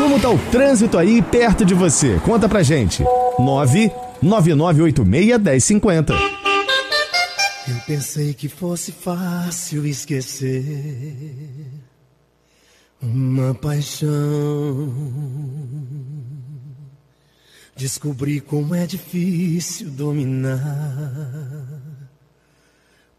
Como tá o trânsito aí perto de você? Conta pra gente. 99986-1050. Eu pensei que fosse fácil esquecer uma paixão. Descobri como é difícil dominar